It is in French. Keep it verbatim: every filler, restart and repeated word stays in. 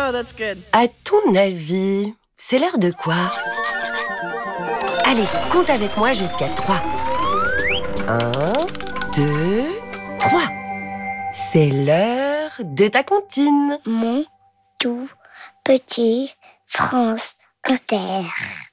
Oh, that's good. À ton avis, c'est l'heure de quoi? Allez, compte avec moi jusqu'à trois. Un, deux, trois. C'est l'heure de ta comptine. Mon tout petit France Inter.